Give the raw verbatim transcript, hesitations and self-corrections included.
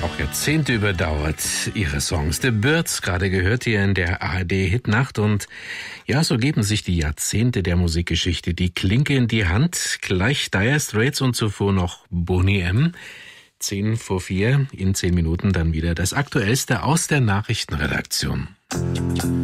Auch Jahrzehnte überdauert ihre Songs. The Byrds, gerade gehört hier in der A R D-Hitnacht. Und ja, so geben sich die Jahrzehnte der Musikgeschichte die Klinke in die Hand. Gleich Dire Straits und zuvor noch Boney M. Zehn vor vier, in zehn Minuten dann wieder das Aktuellste aus der Nachrichtenredaktion.